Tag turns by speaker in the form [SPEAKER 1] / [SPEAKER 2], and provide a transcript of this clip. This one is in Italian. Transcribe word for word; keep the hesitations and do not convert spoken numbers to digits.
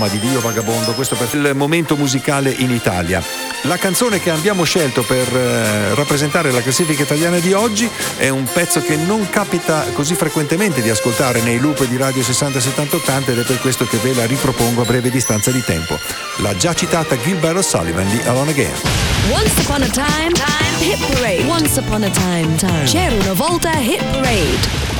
[SPEAKER 1] di Dio vagabondo, questo per il momento musicale in Italia. La canzone che abbiamo scelto per eh, rappresentare la classifica italiana di oggi è un pezzo che non capita così frequentemente di ascoltare nei loop di Radio sessanta settanta ottanta ed è per questo che ve la ripropongo a breve distanza di tempo. La già citata Gilbert O'Sullivan di Alone Again.
[SPEAKER 2] Once upon a time, time, hit parade. Once upon a time, time. C'era una volta hit parade.